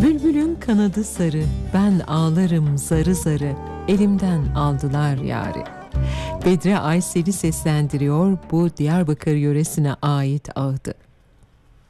Bülbülün kanadı sarı, ben ağlarım zarı zarı, elimden aldılar yâri. Bedri Aysel'i seslendiriyor bu Diyarbakır yöresine ait ağıdı.